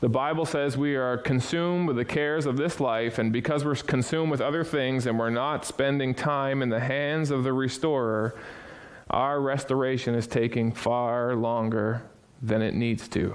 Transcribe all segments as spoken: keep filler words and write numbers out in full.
The Bible says we are consumed with the cares of this life, and because we're consumed with other things and we're not spending time in the hands of the restorer, our restoration is taking far longer than it needs to.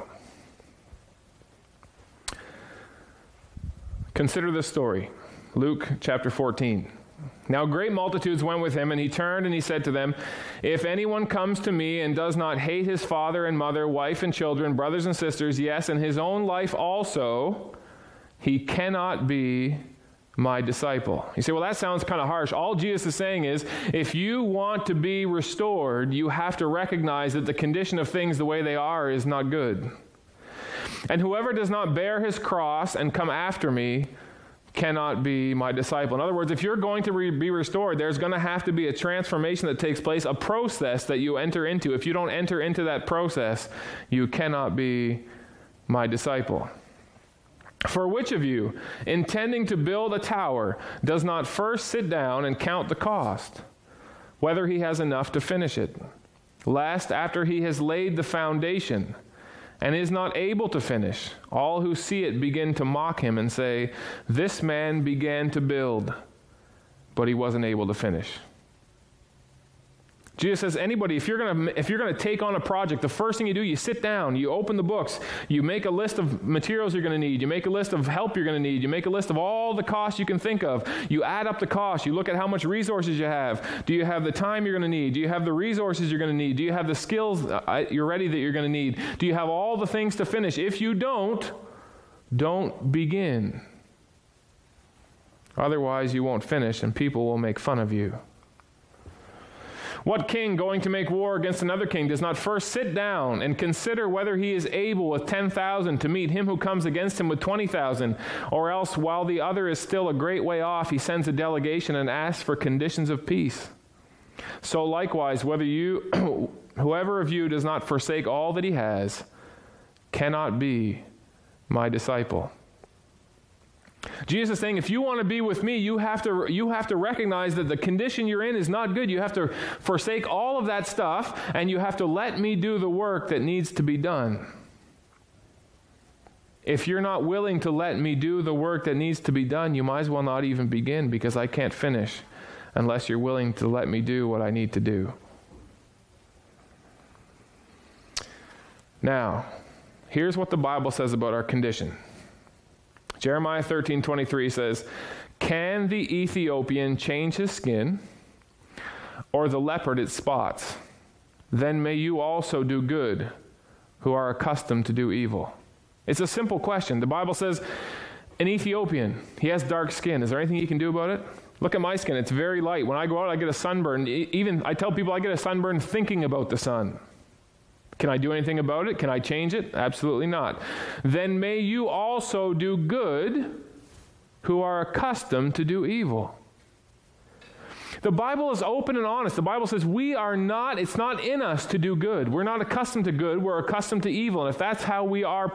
Consider this story. Luke chapter fourteen. Now great multitudes went with him, and he turned and he said to them, "If anyone comes to me and does not hate his father and mother, wife and children, brothers and sisters, yes, and his own life also, he cannot be my disciple." You say, well, that sounds kind of harsh. All Jesus is saying is, if you want to be restored, you have to recognize that the condition of things the way they are is not good. And whoever does not bear his cross and come after me cannot be my disciple. In other words, if you're going to re- be restored, there's going to have to be a transformation that takes place, a process that you enter into. If you don't enter into that process, you cannot be my disciple. For which of you, intending to build a tower, does not first sit down and count the cost, whether he has enough to finish it, lest after he has laid the foundation and is not able to finish, all who see it begin to mock him and say, "This man began to build, but he wasn't able to finish." Jesus says, anybody, if you're going to if you're going to take on a project, the first thing you do, you sit down, you open the books, you make a list of materials you're going to need, you make a list of help you're going to need, you make a list of all the costs you can think of, you add up the costs, you look at how much resources you have. Do you have the time you're going to need? Do you have the resources you're going to need? Do you have the skills you're ready that you're going to need? Do you have all the things to finish? If you don't, don't begin. Otherwise, you won't finish and people will make fun of you. What king going to make war against another king does not first sit down and consider whether he is able with ten thousand to meet him who comes against him with twenty thousand, or else while the other is still a great way off, he sends a delegation and asks for conditions of peace? So likewise, whether you, whoever of you does not forsake all that he has, cannot be my disciple. Jesus is saying, if you want to be with me, you have to you have to recognize that the condition you're in is not good. You have to forsake all of that stuff, and you have to let me do the work that needs to be done. If you're not willing to let me do the work that needs to be done, you might as well not even begin, because I can't finish unless you're willing to let me do what I need to do. Now, here's what the Bible says about our condition. Jeremiah thirteen twenty-three says, "Can the Ethiopian change his skin, or the leopard its spots? Then may you also do good, who are accustomed to do evil." It's a simple question. The Bible says, an Ethiopian, he has dark skin. Is there anything you can do about it? Look at my skin. It's very light. When I go out, I get a sunburn. Even I tell people I get a sunburn thinking about the sun. Can I do anything about it? Can I change it? Absolutely not. Then may you also do good, who are accustomed to do evil. The Bible is open and honest. The Bible says we are not, it's not in us to do good. We're not accustomed to good. We're accustomed to evil. And if that's how we are